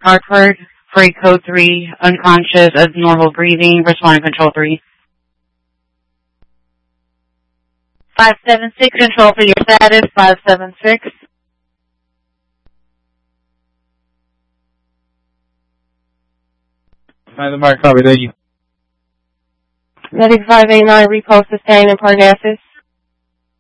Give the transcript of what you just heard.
Hartford, freight code 3, unconscious, abnormal breathing, responding control 3. 576, control for your status, 576. The mark, copy, thank you. Medic 589, repost sustained in Parnassus.